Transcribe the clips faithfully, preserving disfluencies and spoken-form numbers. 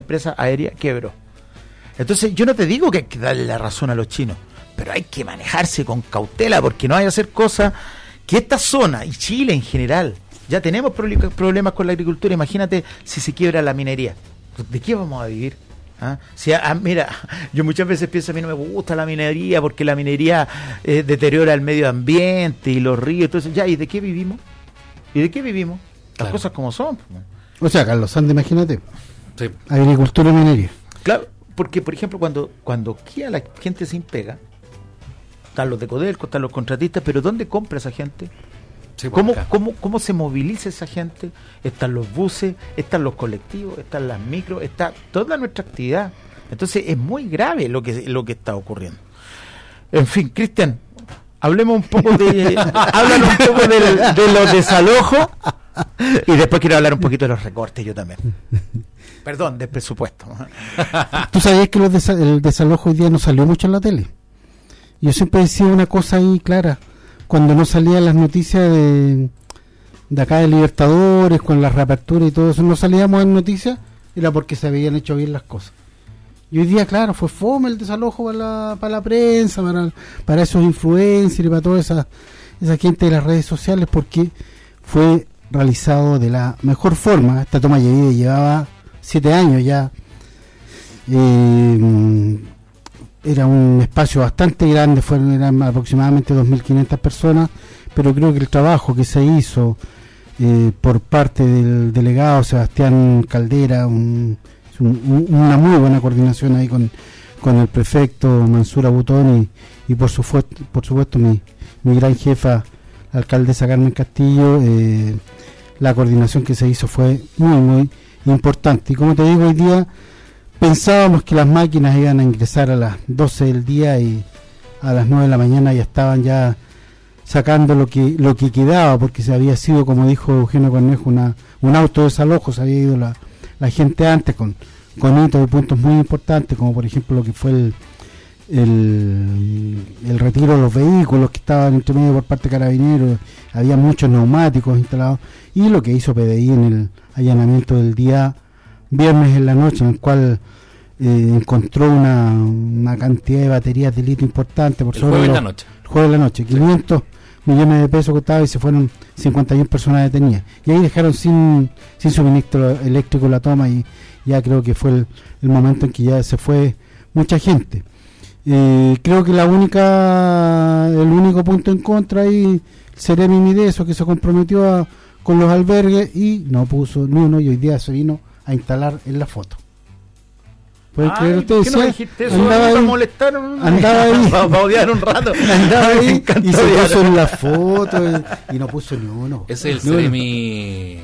empresa aérea quebró. Entonces yo no te digo que hay que darle la razón a los chinos, pero hay que manejarse con cautela, porque no hay que hacer cosas que esta zona y Chile en general, ya tenemos problemas con la agricultura. Imagínate si se quiebra la minería, ¿de qué vamos a vivir? ¿Ah? Si, ah, mira, yo muchas veces pienso, a mí no me gusta la minería porque la minería eh, deteriora el medio ambiente y los ríos, entonces ya, ¿y de qué vivimos? ¿Y de qué vivimos? Las Claro. cosas como son. O sea, Carlos Sande, imagínate, Sí. agricultura y minería. Claro, porque por ejemplo cuando cuando queda la gente sin pega, están los de Codelco, están los contratistas, pero ¿dónde compra esa gente? Sí, ¿Cómo, acá. cómo, ¿Cómo se moviliza esa gente? Están los buses, están los colectivos, están las micros, está toda nuestra actividad. Entonces es muy grave lo que lo que está ocurriendo. En fin, Cristian, hablemos un poco de háblanos un poco de, de los desalojos y después quiero hablar un poquito de los recortes yo también. Perdón, del presupuesto. ¿Tú sabías que los desa- el desalojo hoy día no salió mucho en la tele? Yo siempre decía una cosa ahí clara, cuando no salían las noticias de, de acá de Libertadores, con la reapertura y todo eso, no salíamos en noticias, era porque se habían hecho bien las cosas. Y hoy día, claro, fue fome el desalojo para la, para la prensa, para, para esos influencers y para toda esa, esa gente de las redes sociales, porque fue realizado de la mejor forma. Esta toma de vida llevaba siete años ya. Eh, era un espacio bastante grande, fueron eran aproximadamente dos mil quinientas personas, pero creo que el trabajo que se hizo eh, por parte del delegado Sebastián Caldera, un, un, una muy buena coordinación ahí con, con el prefecto Mansura Butón y, y por supuesto, por supuesto mi, mi gran jefa, la alcaldesa Carmen Castillo. Eh, la coordinación que se hizo fue muy muy importante, y como te digo, hoy día pensábamos que las máquinas iban a ingresar a las doce del día y a las nueve de la mañana ya estaban ya sacando lo que lo que quedaba, porque se había sido, como dijo Eugenio Cornejo, una, un auto de desalojo. Se había ido la, la gente antes con, con hitos y puntos muy importantes, como por ejemplo lo que fue el, el, el retiro de los vehículos que estaban entre medio por parte de Carabineros. Había muchos neumáticos instalados, y lo que hizo P D I en el allanamiento del día viernes en la noche, en el cual eh, encontró una, una cantidad de baterías de litio importante por El sobre jueves los, en la noche. el jueves de la noche, quinientos millones de pesos costaba, y se fueron cincuenta y una personas detenidas, y ahí dejaron sin sin suministro eléctrico la toma, y ya creo que fue el, el momento en que ya se fue mucha gente. Eh, creo que la única el único punto en contra ahí Seremi Mideso, que se comprometió a, con los albergues y no puso ni uno, y hoy día se vino a instalar en la foto. ¿Pueden Ay, creer ¿por ustedes? qué no me Sí, dijiste eso? andaba Me ahí, molestaron. andaba ahí. Va a odiar un rato. andaba Me ahí encantó y se odiar. puso en la foto y, y no puso ni uno. Ese es el Ni uno. Seremi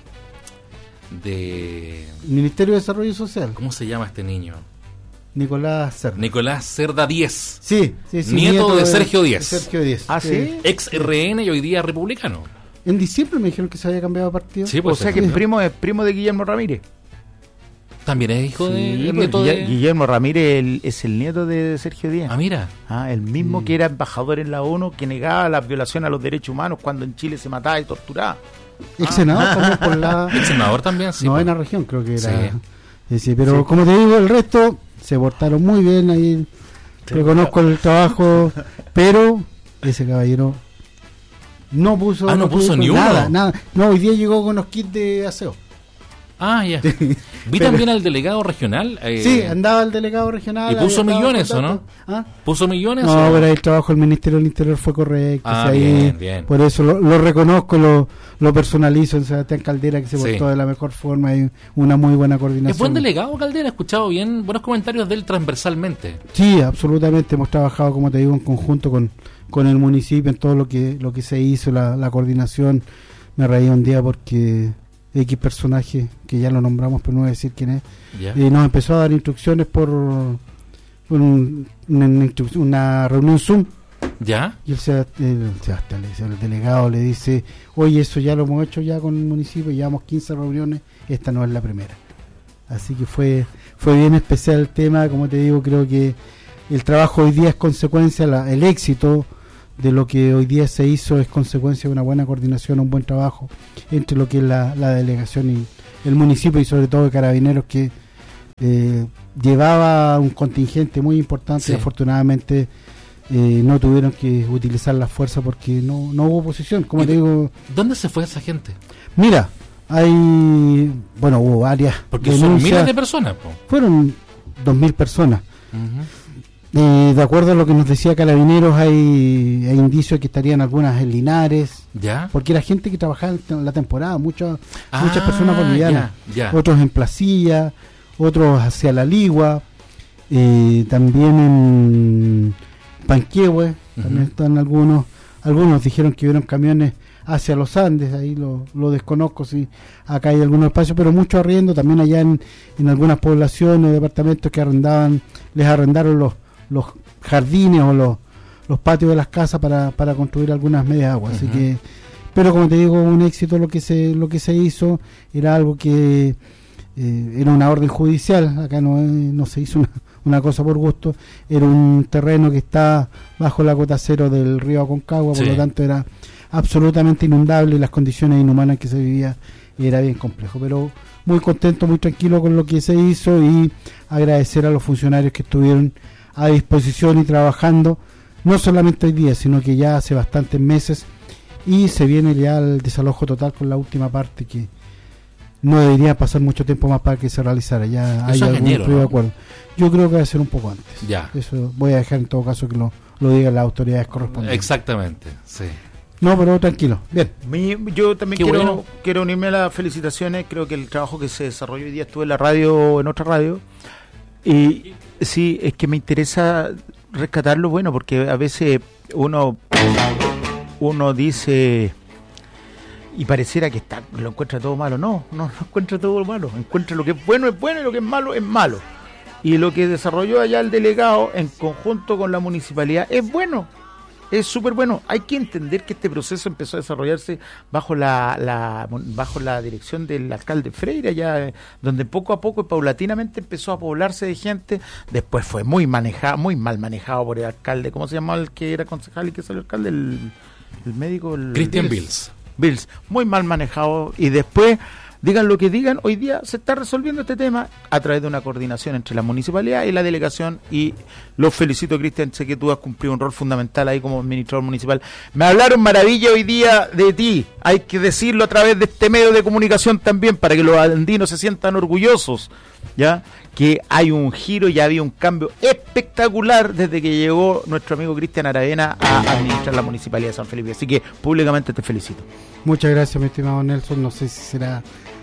de... Ministerio de Desarrollo Social, ¿Cómo se llama este niño? Nicolás Cerda. Nicolás Cerda Díez, Sí, sí, sí, Nieto de Sergio Díez. de Sergio Díez. Ah, ¿sí? ex R N y hoy día republicano. En diciembre me dijeron que se había cambiado de partido. Sí, O pues sea que sí. es primo, es primo de Guillermo Ramírez. También es hijo de... Sí, el pues, nieto Guille- de... Guillermo Ramírez el- es el nieto de Sergio Díaz. Ah, mira. Ah, el mismo Mm. que era embajador en la ONU, que negaba la violación a los derechos humanos cuando en Chile se mataba y torturaba. Ex senador también por la El senador también, sí. novena pues. región, creo que era. Sí. Sí, sí, pero Sí. como te digo, el resto se portaron muy bien ahí. Sí. Reconozco el trabajo, pero ese caballero no puso, Ah, no puso puso ni nada, uno. nada. No, hoy día llegó con los kits de aseo. Ah, ya. Vi Pero- también al delegado regional. eh, Sí, andaba el delegado regional. y puso había estado millones, ¿o no? contacto. ¿Ah? ¿Puso millones? No, o- pero el trabajo del Ministerio del Interior fue correcto. Ah, o sea, ahí, bien, bien. Por eso lo, lo reconozco, lo, lo personalizo en Sebastián Caldera, que se Sí. portó de la mejor forma y una muy buena coordinación. Es buen delegado, Caldera. He escuchado bien buenos comentarios de él transversalmente. Sí, absolutamente. Hemos trabajado, como te digo, en conjunto con, con el municipio en todo lo que lo que se hizo, la, la coordinación. Me reí un día porque X personaje, que ya lo nombramos, pero no voy a decir quién es, Ya. y nos empezó a dar instrucciones por, por un- una, una instruc- una reunión Zoom. ¿Ya? Y el, Sebast- el, Sebastián, le dice, el delegado le dice, oye, eso ya lo hemos hecho ya con el municipio, llevamos quince reuniones, esta no es la primera. Así que fue fue bien especial el tema. Como te digo, creo que el trabajo hoy día es consecuencia, la, el éxito de lo que hoy día se hizo es consecuencia de una buena coordinación, un buen trabajo entre lo que es la, la delegación y el municipio, y sobre todo de Carabineros, que eh, llevaba un contingente muy importante, sí. Y afortunadamente eh, no tuvieron que utilizar la fuerza porque no, no hubo oposición, como te digo. ¿Dónde se fue esa gente? Mira, hay, bueno, hubo varias porque denuncias. Son miles de personas, po. Fueron dos mil personas. Uh-huh. Eh, de acuerdo a lo que nos decía Carabineros, hay, hay indicios que estarían algunas en Linares, ¿ya? Porque era gente que trabajaba en la temporada, muchas ah, muchas personas bolivianas, ya, ya. Otros en Placilla, otros hacia La Ligua, eh, también en Panquehue, uh-huh. También están algunos, algunos dijeron que hubieron camiones hacia los Andes, ahí lo, lo desconozco si acá hay algunos espacios, pero mucho arriendo también allá en, en algunas poblaciones, departamentos que arrendaban, les arrendaron los, los jardines o los, los patios de las casas para, para construir algunas medias aguas, uh-huh. Así que, pero como te digo, un éxito lo que se, lo que se hizo, era algo que eh, era una orden judicial, acá no, no se hizo una, una cosa por gusto, era un terreno que está bajo la cota cero del río Aconcagua, sí. Por lo tanto era absolutamente inundable y las condiciones inhumanas que se vivía era bien complejo, pero muy contento, muy tranquilo con lo que se hizo y agradecer a los funcionarios que estuvieron a disposición y trabajando, no solamente hoy día, sino que ya hace bastantes meses, y se viene ya el desalojo total con la última parte que no debería pasar mucho tiempo más para que se realizara, ya hay algún enero, ¿no? de acuerdo. Yo creo que va a ser un poco antes. Ya. Eso voy a dejar en todo caso que lo, lo digan las autoridades correspondientes. Exactamente, sí. No, pero tranquilo, bien. Mi, yo también Qué quiero, bueno. quiero unirme a las felicitaciones. Creo que el trabajo que se desarrolló hoy día, estuve en la radio, en otra radio, y sí, es que me interesa rescatarlo, bueno, porque a veces uno uno dice y pareciera que está lo encuentra todo malo. No, no, no encuentra todo malo, encuentra lo que es bueno es bueno y lo que es malo es malo. Y lo que desarrolló allá el delegado en conjunto con la municipalidad es bueno. Es súper bueno. Hay que entender que este proceso empezó a desarrollarse bajo la, la bajo la dirección del alcalde Freire, allá, donde poco a poco y paulatinamente empezó a poblarse de gente. Después fue muy manejado, muy mal manejado por el alcalde. ¿Cómo se llamaba el que era concejal y que salió alcalde? El, el médico. El, Cristian Bills. Bills. Muy mal manejado. Y después, digan lo que digan, hoy día se está resolviendo este tema a través de una coordinación entre la municipalidad y la delegación, y los felicito, Cristian, sé que tú has cumplido un rol fundamental ahí como administrador municipal. Me hablaron maravilla hoy día de ti, hay que decirlo a través de este medio de comunicación también, para que los andinos se sientan orgullosos, ya que hay un giro y había un cambio espectacular desde que llegó nuestro amigo Cristian Aravena a administrar la municipalidad de San Felipe, así que públicamente te felicito. Muchas gracias, mi estimado Nelson, no sé si será...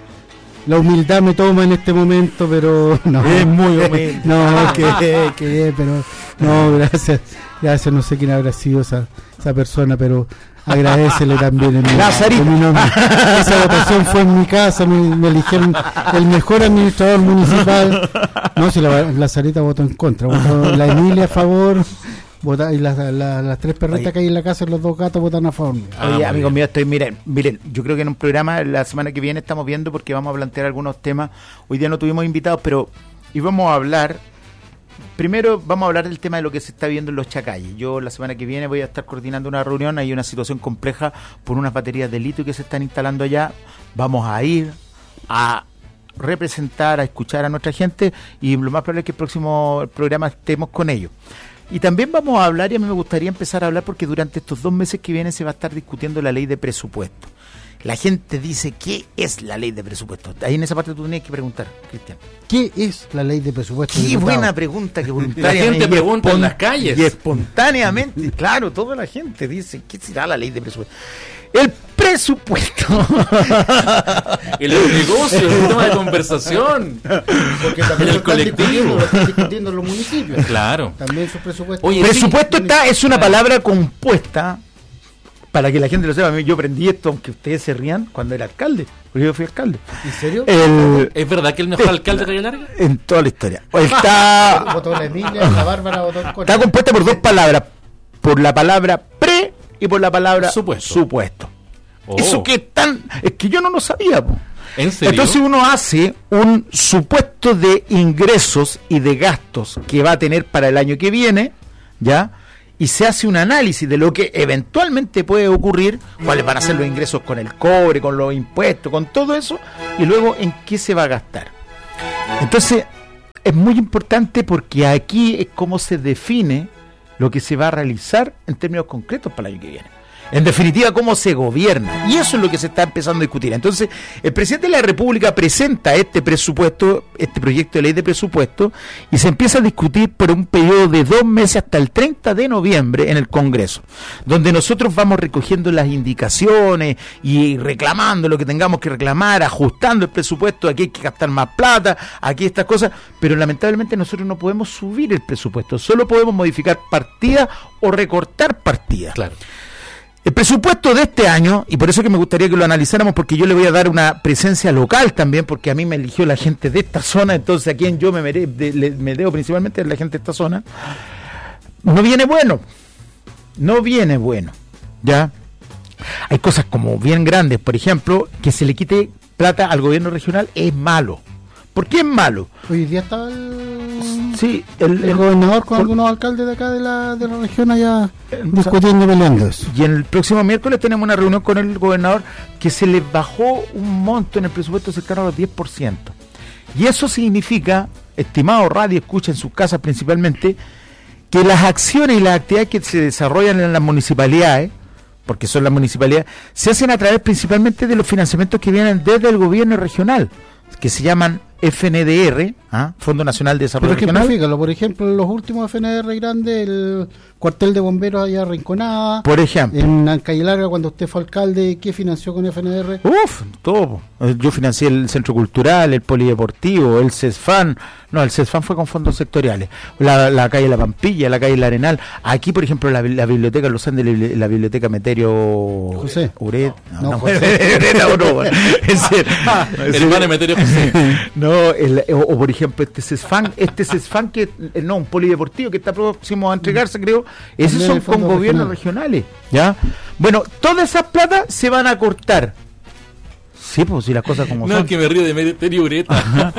La humildad me toma en este momento, pero no. Es muy humilde. No, que, que pero no, gracias. Gracias, no sé quién habrá sido esa, esa persona, pero agradecele también en mi, en mi nombre. Esa votación fue en mi casa, me, me eligieron el mejor administrador municipal. No, si la, la Sarita votó en contra, votó la Emilia a favor. Vota, y las, las, las tres perritas Oye. que hay en la casa y los dos gatos votan a favor. Ah, Oye, amigos míos, estoy, miren, miren, yo creo que en un programa la semana que viene estamos viendo, porque vamos a plantear algunos temas. Hoy día no tuvimos invitados, pero íbamos a hablar, primero vamos a hablar del tema de lo que se está viendo en los Chacalles. Yo la semana que viene voy a estar coordinando una reunión, hay una situación compleja por unas baterías de litio que se están instalando allá. Vamos a ir a representar, a escuchar a nuestra gente, y lo más probable es que el próximo programa estemos con ellos. Y también vamos a hablar, y a mí me gustaría empezar a hablar, porque durante estos dos meses que vienen se va a estar discutiendo la ley de presupuesto. La gente dice, ¿qué es la ley de presupuesto? Ahí en esa parte tú tenías que preguntar, Cristian. ¿Qué es la ley de presupuesto? Qué buena pregunta, que voluntariamente. La gente pregunta en las calles. Y espontáneamente, claro, toda la gente dice, ¿qué será la ley de presupuesto? El presupuesto. En los negocios, el tema de conversación. Porque también en el lo colectivo. Lo están discutiendo en los municipios. Claro. También su presupuesto. Oye, presupuesto sí, está, es una palabra compuesta, para que la gente lo sepa. Yo aprendí esto, aunque ustedes se rían, cuando era alcalde, porque yo fui alcalde. ¿En serio? El, ¿Es verdad que el mejor alcalde de Calle Larga? En toda la historia. Está, votó la Emilia, la Bárbara votó en contra. Está compuesta por dos palabras, por la palabra pre y por la palabra supuesto. supuesto. Oh. Eso que es tan, es que yo no lo sabía, po. ¿En serio? Entonces uno hace un supuesto de ingresos y de gastos que va a tener para el año que viene, ¿ya? Y se hace un análisis de lo que eventualmente puede ocurrir, cuáles van a ser los ingresos con el cobre, con los impuestos, con todo eso, y luego en qué se va a gastar. Entonces, es muy importante porque aquí es cómo se define lo que se va a realizar en términos concretos para el año que viene. En definitiva, cómo se gobierna. Y eso es lo que se está empezando a discutir. Entonces, el presidente de la República presenta este presupuesto, este proyecto de ley de presupuesto, y se empieza a discutir por un periodo de dos meses hasta el treinta de noviembre en el Congreso, donde nosotros vamos recogiendo las indicaciones y reclamando lo que tengamos que reclamar, ajustando el presupuesto, aquí hay que gastar más plata, aquí estas cosas, pero lamentablemente nosotros no podemos subir el presupuesto, solo podemos modificar partidas o recortar partidas. Claro. El presupuesto de este año, y por eso que me gustaría que lo analizáramos, porque yo le voy a dar una presencia local también, porque a mí me eligió la gente de esta zona, entonces a quien yo me, mere, de, le, me debo principalmente a la gente de esta zona, no viene bueno, no viene bueno, ¿ya? Hay cosas como bien grandes, por ejemplo, que se le quite plata al gobierno regional es malo. ¿Por qué es malo? Hoy día estaba el, sí, el, el, el gobernador con por, algunos alcaldes de acá de la, de la región allá discutiendo y peleando eso. Y el próximo miércoles tenemos una reunión con el gobernador que se le bajó un monto en el presupuesto cercano a los diez por ciento. Y eso significa, estimado radio, escucha en sus casas principalmente, que las acciones y las actividades que se desarrollan en las municipalidades, porque son las municipalidades, se hacen a través principalmente de los financiamientos que vienen desde el gobierno regional, que se llaman F N D R, ¿ah? Fondo Nacional de Desarrollo Regional. Fíjalo, por ejemplo, los últimos F N D R grandes, el cuartel de bomberos allá Rinconada. Por ejemplo. En Calle Larga, cuando usted fue alcalde, ¿qué financió con F N D R? Uf, todo. Yo financié el Centro Cultural, el Polideportivo, el CESFAN. No, el CESFAN fue con fondos sectoriales. La, la calle La Pampilla, la calle La Arenal. Aquí, por ejemplo, la, la biblioteca Los Andes, la, la biblioteca Meterio José. Uret. No, no, no José. no, no, es el, el hermano Meterio José. No, el, o, o por ejemplo, este CESFAN, este CESFAN que, no, un polideportivo que está próximo a entregarse, creo, esos son con gobiernos regionales, ¿ya? Bueno, todas esas plata se van a cortar. Sí, pues si las cosas como no, son. No, que me río de Meterio Ureta.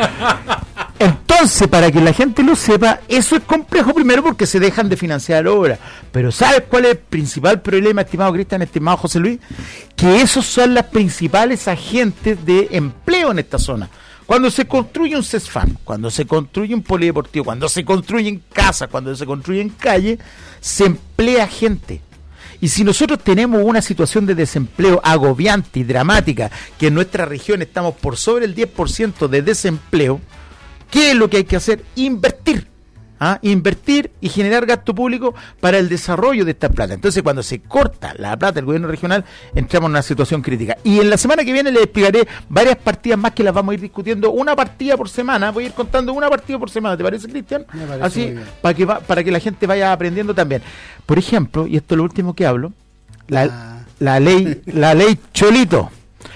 Entonces, para que la gente lo sepa, eso es complejo primero porque se dejan de financiar obras. Pero ¿sabes cuál es el principal problema, estimado Cristian, estimado José Luis? Que esos son las principales agentes de empleo en esta zona. Cuando se construye un CESFAN, cuando se construye un polideportivo, cuando se construyen casas, cuando se construyen calles, se emplea gente. Y si nosotros tenemos una situación de desempleo agobiante y dramática, que en nuestra región estamos por sobre el diez por ciento de desempleo, ¿qué es lo que hay que hacer? Invertir. ¿Ah? Invertir y generar gasto público para el desarrollo de esta plata. Entonces, cuando se corta la plata del gobierno regional, entramos en una situación crítica. Y en la semana que viene les explicaré varias partidas más que las vamos a ir discutiendo, una partida por semana. Voy a ir contando una partida por semana, ¿te parece, Cristian? Me parece. Así, para que va, para que la gente vaya aprendiendo también. Por ejemplo, y esto es lo último que hablo, la, ah. la ley, la ley Cholito.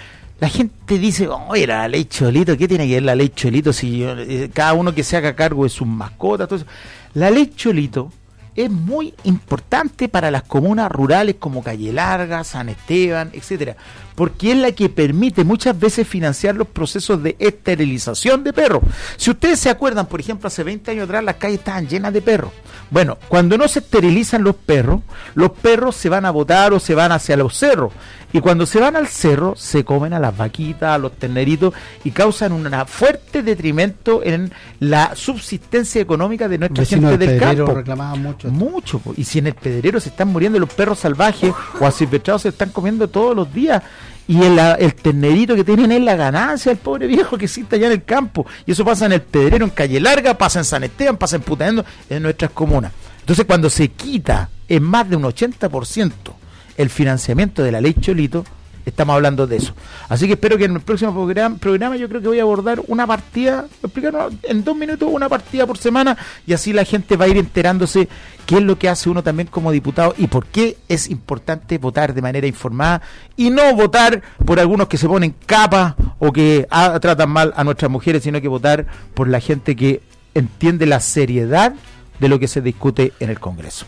La gente dice, oye, la ley Cholito, ¿qué tiene que ver la ley Cholito si eh, cada uno que se haga cargo de sus mascotas? Todo eso? La ley Cholito es muy importante para las comunas rurales como Calle Larga, San Esteban, etcétera, porque es la que permite muchas veces financiar los procesos de esterilización de perros. Si ustedes se acuerdan, por ejemplo, hace veinte años atrás las calles estaban llenas de perros. Bueno, cuando no se esterilizan los perros, los perros se van a botar o se van hacia los cerros. Y cuando se van al cerro, se comen a las vaquitas, a los terneritos y causan un fuerte detrimento en la subsistencia económica de nuestra Vecino gente del, del campo. Reclamaban mucho. Mucho. Y si en el pedrero se están muriendo los perros salvajes o asilvestrados se están comiendo todos los días. Y el, el ternerito que tienen es la ganancia del pobre viejo que existe allá en el campo. Y eso pasa en el Pedrero, en Calle Larga, pasa en San Esteban, pasa en Putaendo, en nuestras comunas. Entonces, cuando se quita en más de un ochenta por ciento el financiamiento de la ley Cholito, estamos hablando de eso. Así que espero que en el próximo programa, programa yo creo que voy a abordar una partida, explicarnos en dos minutos, una partida por semana, y así la gente va a ir enterándose qué es lo que hace uno también como diputado y por qué es importante votar de manera informada y no votar por algunos que se ponen capa o que ah, tratan mal a nuestras mujeres, sino que votar por la gente que entiende la seriedad de lo que se discute en el Congreso.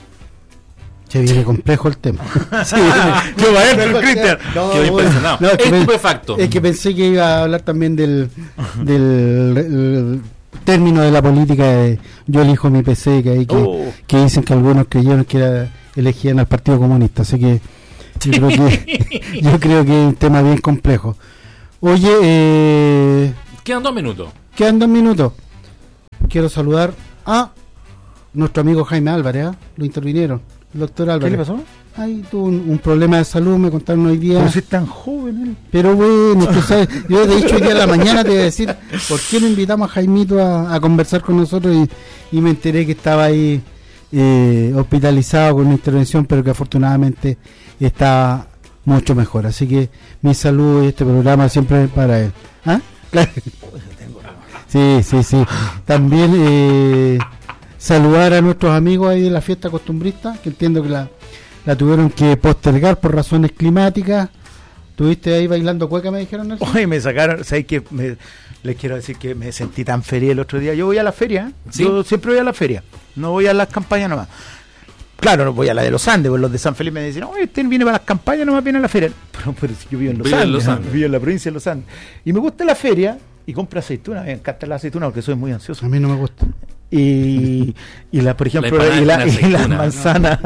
Se viene complejo el tema. Sí, qué maestro, Cristian. No, quedó impresionado. No, es que estupefacto. Es que pensé que iba a hablar también del, del el término de la política de yo elijo mi P C, que, hay que, oh. que dicen que algunos creyeron que era, elegían al Partido Comunista. Así que yo creo que, yo creo que es un tema bien complejo. Oye, eh, quedan dos minutos. Quedan dos minutos. quiero saludar a nuestro amigo Jaime Álvarez, ¿eh? Lo intervinieron, el doctor Álvarez. ¿Qué le pasó? Ay, tuvo un, un problema de salud, me contaron hoy día. Pero si es tan joven él. Pero bueno, tú sabes, yo de hecho hoy día en la mañana te iba a decir, ¿por qué no invitamos a Jaimito a, a conversar con nosotros? Y, y me enteré que estaba ahí eh, hospitalizado con una intervención, pero que afortunadamente está mucho mejor. Así que mi salud y este programa siempre es para él. ¿Ah? Claro. Sí, sí, sí. También eh, saludar a nuestros amigos ahí de la fiesta costumbrista, que entiendo que la, la tuvieron que postergar por razones climáticas. ¿Estuviste ahí bailando cueca, me dijeron, Nelson? Hoy me sacaron, ¿sabes qué? Me, les quiero decir que me sentí tan feliz el otro día. Yo voy a la feria, ¿eh? ¿Sí? Yo siempre voy a la feria, no voy a las campañas nomás. Claro, no voy a la de los Andes, pues los de San Felipe me dicen, oye, usted viene para las campañas, nomás viene a la feria. Pero, pero si yo vivo en los, Vive en Andes, los ¿no? Andes. Vivo en la provincia de los Andes. Y me gusta la feria y compro aceituna, me encanta la aceituna porque soy muy ansioso. A mí no me gusta. Y, y la, por ejemplo, La y, la, empanada y con las aceituna, manzanas.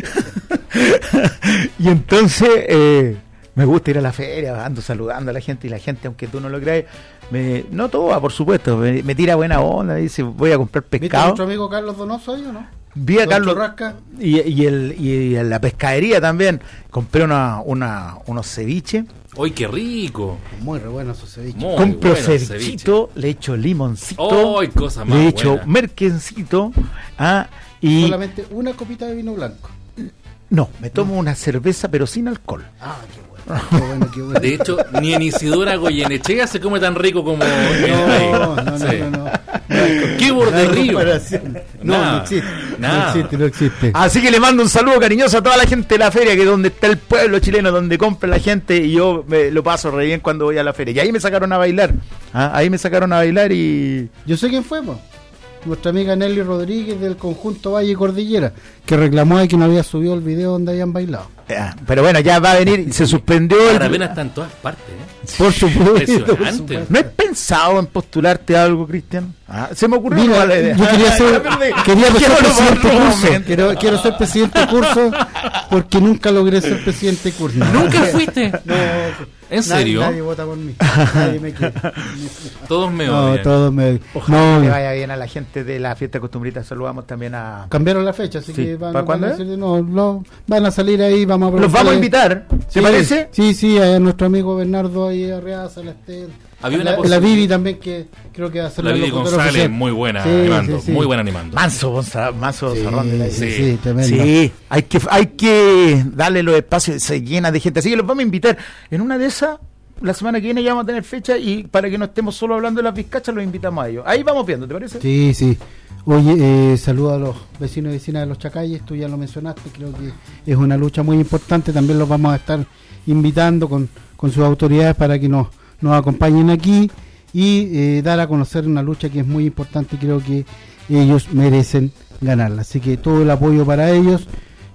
Y entonces eh, me gusta ir a la feria, ando saludando a la gente, y la gente, aunque tú no lo creas, me, no toda, por supuesto, me, me tira buena onda, dice, voy a comprar ¿Viste a pescado. nuestro amigo Carlos Donoso ahí o no? Vi a Don Carlos Churrasca. y, y, el, y en la pescadería también compré una, una, unos ceviches. ¡Uy, qué rico! Muy re bueno esos ceviches. Muy Compro bueno el cevichito, le echo limoncito, ¡Ay, cosa más le echo buena! merquencito, ah, y Solamente una copita de vino blanco. no, me tomo una cerveza pero sin alcohol. Ah, qué bueno. Qué bueno, qué bueno. De hecho, ni en Isidora Goyenechea se come tan rico como en No, ahí. no, no, Sí. no, no. ¿Qué borde río? comparación. No, Nada, no existe. nada. No existe, no existe. Así que le mando un saludo cariñoso a toda la gente de la feria, que es donde está el pueblo chileno, donde compra la gente, y yo me lo paso re bien cuando voy a la feria. Y ahí me sacaron a bailar, ¿ah? Ahí me sacaron a bailar y... Yo sé quién fue, po. Nuestra amiga Nelly Rodríguez del conjunto Valle Cordillera, que reclamó de que no había subido el video donde habían bailado. Ah, pero bueno, ya va a venir, se suspendió el... Aravena está en todas partes, ¿eh? Por supuesto. Impresionante. ¿No has pensado en postularte a algo, Cristian? Ah, se me ocurrió Mira, una mala idea. yo quería ser, quería ser Quiero presidente de robar un curso. momento. Quiero, quiero ser presidente de curso porque nunca logré ser presidente de curso. ¿Nunca fuiste? No, ¿En serio? Nadie, nadie vota por mí. Nadie me quiere. Todos me No, odian. todos me. Ojalá No, que le vaya bien a la gente de la fiesta costumbrita. Saludamos también a... cambiaron la fecha, así Sí. que van, ¿Para cuándo van a es? decir, no, no, van a salir ahí, vamos a Los vamos a preguntarle- invitar, ¿te Sí, parece? Sí, sí, a nuestro amigo Bernardo ahí Arreaza, la Estel. Había una la, posi- la Vivi también, que creo que va a ser La Vivi locutora González, oficial. muy buena Sí, animando, sí, sí. muy buena animando. Manso, Gonza- manso Sí, Zarrón de la- sí, Sí. sí, tremendo. Sí, hay que, hay que darle los espacios, se llena de gente. Así que los vamos a invitar. En una de esas, la semana que viene ya vamos a tener fecha, y para que no estemos solo hablando de las vizcachas, los invitamos a ellos. Ahí vamos viendo, ¿te parece? Sí, sí. Oye, eh, saludo a los vecinos y vecinas de Los Chacalles, tú ya lo mencionaste, creo que es una lucha muy importante, también los vamos a estar invitando con, con sus autoridades para que nos, nos acompañen aquí y eh, dar a conocer una lucha que es muy importante y creo que ellos merecen ganarla. Así que todo el apoyo para ellos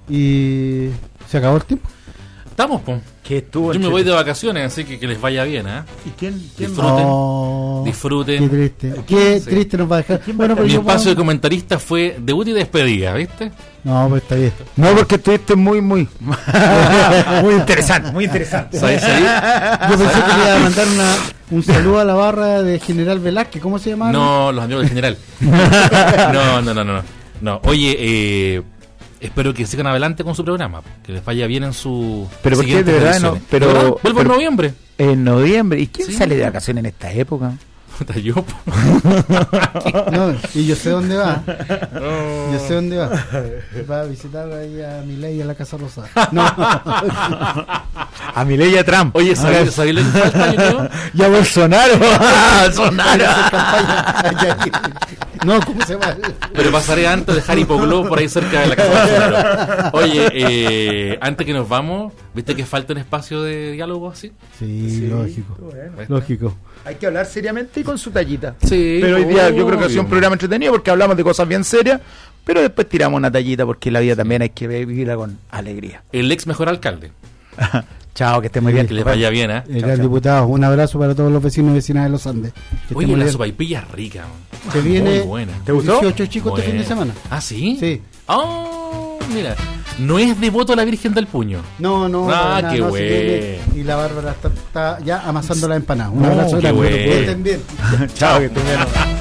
y se acabó el tiempo. Estamos, po. Que estuvo Yo me entre- voy de vacaciones, así que que les vaya bien, ¿eh? ¿Y quién? quién Disfruten. Oh, Disfruten. Qué triste. Qué Sí. triste nos va a dejar. Bueno, pero Mi yo espacio de puedo- comentarista fue debut y despedida, ¿viste? No, pues está bien. No, porque estuviste muy, muy... muy interesante, muy interesante. ¿Sabes? ¿Sabes? Yo pensé que le iba a mandar una, un saludo a la barra de General Velázquez. ¿Cómo se llama? No, los amigos del general. No, no, no, no. No, oye, eh, espero que sigan adelante con su programa, que les vaya bien en su. Pero ¿por qué? siguientes De verdad, ediciones. no, pero- ¿De verdad? Vuelvo en pero- noviembre. En noviembre. ¿Y quién Sí. sale de vacaciones en esta época? Puta, yo, po. No, y yo sé dónde va. Yo sé dónde va. Va a visitar ahí a Milei a la Casa Rosada. No. A Mireia Trump. Oye, ¿sabéis sabéis lo que falta, yo creo? Y a Bolsonaro. Bolsonaro. No, ¿cómo se llama? Pero pasaré antes de dejar Hipoglobo por ahí cerca de la casa de Bolsonaro. Oye, eh, antes que nos vamos, ¿viste que falta un espacio de diálogo así? Sí, Sí, lógico. bueno. Lógico. Hay que hablar seriamente y con su tallita. Sí, Pero hoy día yo creo que ha sido un obvio. programa entretenido porque hablamos de cosas bien serias, pero después tiramos una tallita porque la vida también hay que vivirla con alegría. El ex mejor alcalde. Chao, que esté muy bien. Que les vaya bien, ¿eh? El Chao, gran chao. diputado. Un abrazo para todos los vecinos y vecinas de los Andes. Que Oye, estén muy la bien. sopaipilla es rica, man. Se viene Muy buena. ¿Te gustó? dieciocho chicos este fin de semana. ¿Ah, sí? Sí. Oh, mira. No es devoto a la Virgen del Puño. No, no. Ah, para nada, qué no, se bueno. viene. Y la Bárbara está, está ya amasando la empanada. Un No, abrazo qué grande. bueno. Que estén bien. Chao, que esté bien.